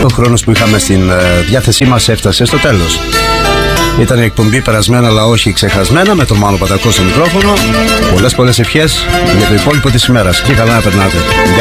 ο χρόνος που είχαμε στην διάθεσή μας έφτασε στο τέλος. Ήταν η εκπομπή περασμένα αλλά όχι ξεχασμένα, με τον Μάνο Πατακό στο μικρόφωνο. Πολλές ευχές για το υπόλοιπο της ημέρας και καλά να περνάτε.